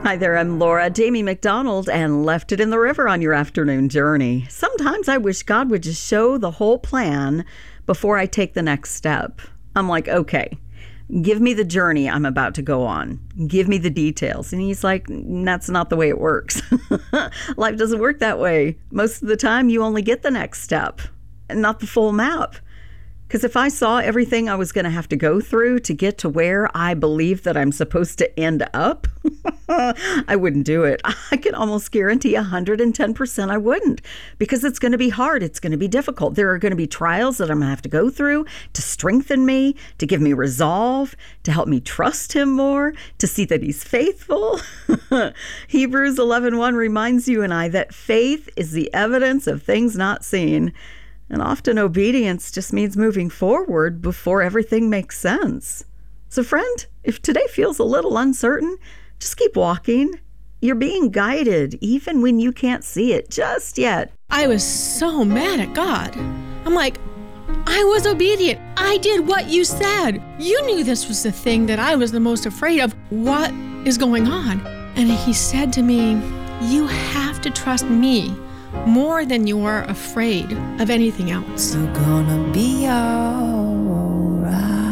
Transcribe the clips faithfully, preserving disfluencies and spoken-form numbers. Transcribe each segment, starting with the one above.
Hi there, I'm Laura Damie McDonald and left it in the river on your afternoon journey. Sometimes I wish God would just show the whole plan before I take the next step. I'm like, okay, give me the journey I'm about to go on. Give me the details. And he's like, that's not the way it works. Life doesn't work that way. Most of the time, you only get the next step and not the full map. Because if I saw everything I was going to have to go through to get to where I believe that I'm supposed to end up, I wouldn't do it. I can almost guarantee one hundred ten percent I wouldn't, because it's going to be hard. It's going to be difficult. There are going to be trials that I'm going to have to go through to strengthen me, to give me resolve, to help me trust him more, to see that he's faithful. Hebrews eleven one reminds you and I that faith is the evidence of things not seen. And often obedience just means moving forward before everything makes sense. So friend, if today feels a little uncertain, just keep walking. You're being guided even when you can't see it just yet. I was so mad at God. I'm like, I was obedient. I did what you said. You knew this was the thing that I was the most afraid of. What is going on? And he said to me, you have to trust me more than you are afraid of anything else. You're gonna be alright.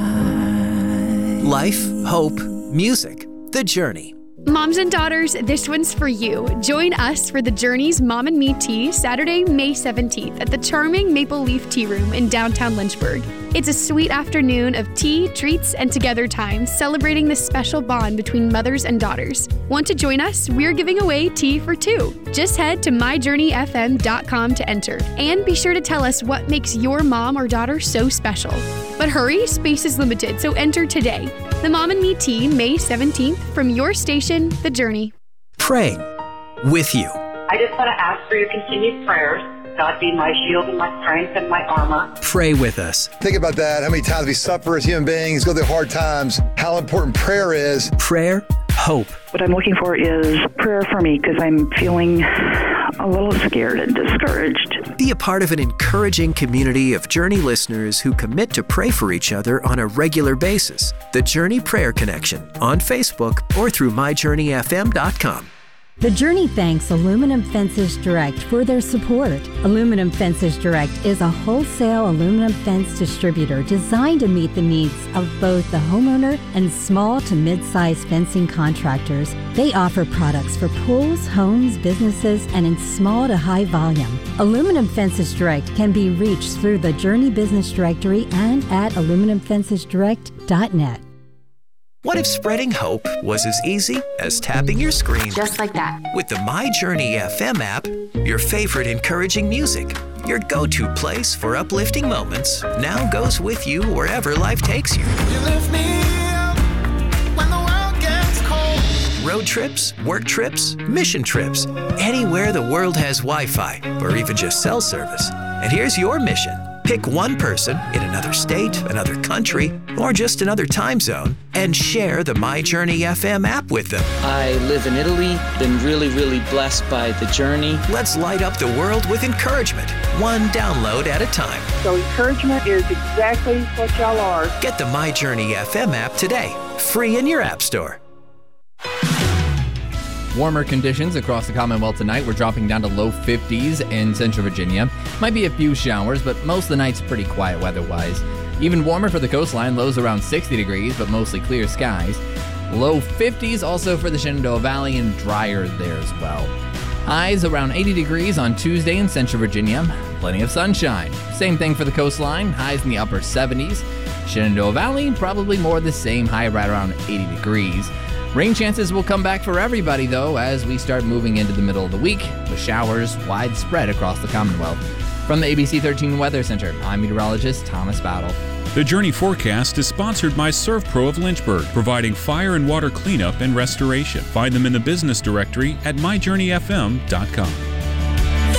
Life, hope, music, The Journey. Moms and daughters, this one's for you. Join us for The Journey's Mom and Me Tea, Saturday, May seventeenth at the charming Maple Leaf Tea Room in downtown Lynchburg. It's a sweet afternoon of tea, treats, and together time, celebrating the special bond between mothers and daughters. Want to join us? We're giving away tea for two. Just head to my journey f m dot com to enter. And be sure to tell us what makes your mom or daughter so special. But hurry, space is limited, so enter today. The Mom and Me Tea, May seventeenth, from your station, The Journey. Praying with you. I just want to ask for your continued prayers. God be my shield and my strength and my armor. Pray with us. Think about that, how many times we suffer as human beings, go through hard times, how important prayer is. Prayer, hope. What I'm looking for is prayer for me because I'm feeling a little scared and discouraged. Be a part of an encouraging community of Journey listeners who commit to pray for each other on a regular basis. The Journey Prayer Connection on Facebook or through my journey f m dot com. The Journey thanks Aluminum Fences Direct for their support. Aluminum Fences Direct is a wholesale aluminum fence distributor designed to meet the needs of both the homeowner and small to mid-sized fencing contractors. They offer products for pools, homes, businesses, and in small to high volume. Aluminum Fences Direct can be reached through the Journey Business Directory and at aluminum fences direct dot net. What if spreading hope was as easy as tapping your screen? Just like that. With the My Journey F M app, your favorite encouraging music, your go-to place for uplifting moments, now goes with you wherever life takes you. You lift me up when the world gets cold. Road trips, work trips, mission trips, anywhere the world has Wi-Fi or even just cell service. And here's your mission. Pick one person in another state, another country, or just another time zone, and share the My Journey F M app with them. I live in Italy, been really, really blessed by The Journey. Let's light up the world with encouragement, one download at a time. So encouragement is exactly what y'all are. Get the My Journey F M app today, free in your app store. Warmer conditions across the Commonwealth tonight. We're dropping down to low fifties in Central Virginia. Might be a few showers, but most of the night's pretty quiet weather-wise. Even warmer for the coastline, lows around sixty degrees, but mostly clear skies. Low fifties also for the Shenandoah Valley and drier there as well. Highs around eighty degrees on Tuesday in Central Virginia. Plenty of sunshine. Same thing for the coastline, highs in the upper seventies. Shenandoah Valley, probably more of the same, high right around eighty degrees. Rain chances will come back for everybody, though, as we start moving into the middle of the week, with showers widespread across the Commonwealth. From the A B C thirteen Weather Center, I'm meteorologist Thomas Battle. The Journey forecast is sponsored by ServPro of Lynchburg, providing fire and water cleanup and restoration. Find them in the business directory at my journey f m dot com.